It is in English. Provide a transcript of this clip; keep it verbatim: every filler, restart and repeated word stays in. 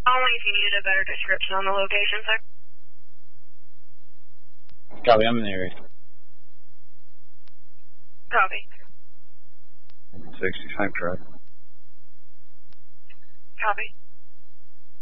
Only if you needed a better description on the location, sir. Copy, I'm in the area. Copy. sixty-five truck. Copy.